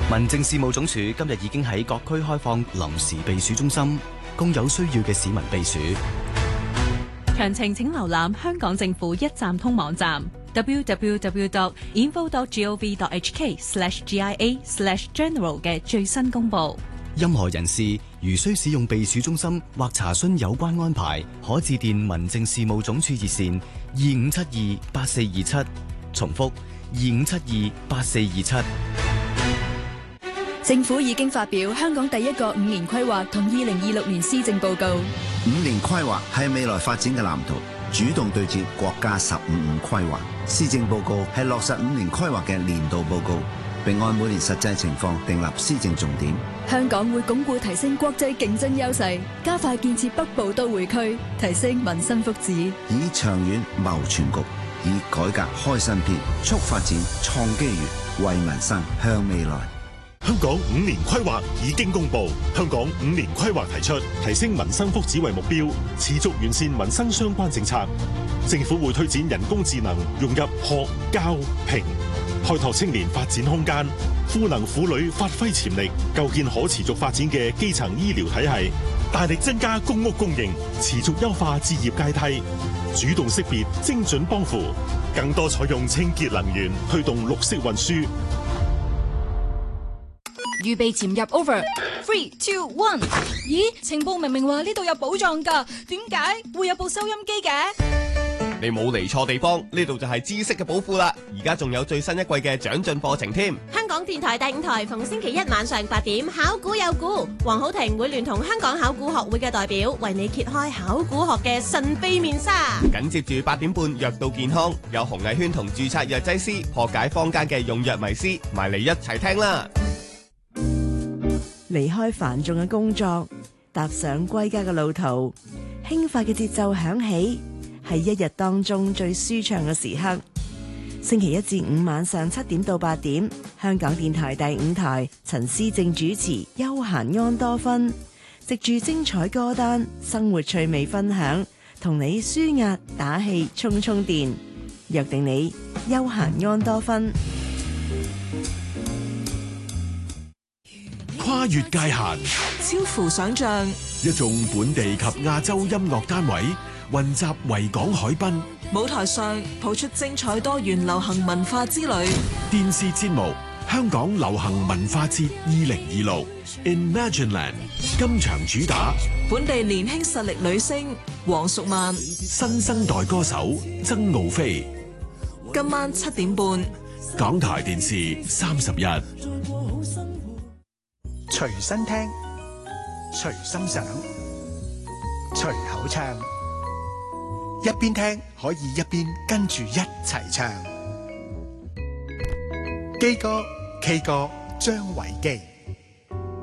民政事務總署今日已經喺各區開放臨時避暑中心，供有需要嘅市民避暑。 詳情請瀏覽香港政府一站通網站 www.info.gov.hk/GIA/general 嘅最新公佈。 任何人士如需使用避暑中心或查詢有關安排，可致電民政事務總署熱線25728427，重複25728427。 政府已經發表香港第一個5年規劃同2026年施政報告。 5年規劃係未來發展嘅藍圖，主動對接國家15五規劃。施政報告係落實5年規劃嘅年度報告，並按每年實際情況訂立施政重點。 香港會鞏固提升國際競爭優勢，加快建設北部都會區，提升民生福祉， 以長遠謀全局，以改革開新篇，促發展創機遇，為民生向未來。 香港5年規劃已經公布，香港5年規劃提出提升民生福祉為目標，持續完善民生相關政策。政府會推展人工智能融入學、教、評，開拓青年發展空間，賦能婦女發揮潛力，構建可持續發展嘅基層醫療體系，大力增加公屋供應，持續優化置業階梯，主動識別精準幫扶，更多採用清潔能源，推動綠色運輸。 預備潛入 over 3, 2, 1。咦，情報明明話呢度有寶藏㗎，點解會有部收音機嘅？ 你冇嚟錯地方，呢度就係知識嘅寶庫啦！而家仲有最新一季嘅長進課程添。 香港電台第5台逢星期一晚上8點，考古有估，黃浩庭會聯同香港考古學會嘅代表，為你揭開考古學嘅神秘面紗。 緊接住8點半，藥到健康，有洪藝軒同註冊藥劑師破解坊間嘅用藥迷思，埋嚟一齊聽啦！ 離開繁重嘅工作，踏上歸家嘅路途，輕快嘅節奏響起，係一日當中最舒暢嘅時刻。星期1至5晚上7點到8點，香港電台第5台，陳思正主持休閒安多芬，藉住精彩歌單、生活趣味分享，同你舒壓打氣充電，約定你休閒安多芬。 跨越界限， 超乎想象， 一眾本地及亞洲音樂單位雲集維港海濱， 舞台上譜出精彩多元流行文化之旅。 電視節目《香港流行文化節2026 Imagineland》今場主打本地年輕實力女星黃淑曼， 新生代歌手曾傲飛。 今晚7點半， 港台電視31。 隨身聽，隨心想，隨口唱，一邊聽可以一邊跟住一齊唱。基哥 K 歌張維基。